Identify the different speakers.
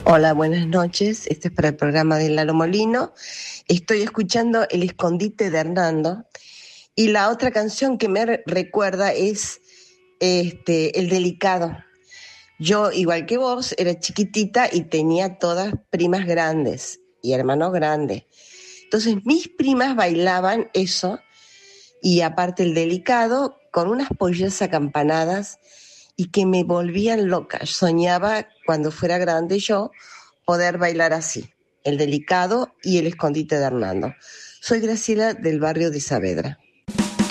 Speaker 1: Hola, buenas noches. Este es para el programa de Lalo Molino. Estoy escuchando El Escondite de Hernando. Y la otra canción que me recuerda es El Delicado. Yo, igual que vos, era chiquitita y tenía todas primas grandes y hermanos grandes. Entonces mis primas bailaban eso y aparte El Delicado con unas polleras acampanadas y que me volvían loca. Soñaba cuando fuera grande yo poder bailar así, El Delicado y El Escondite de Hernando. Soy Graciela del barrio de Saavedra.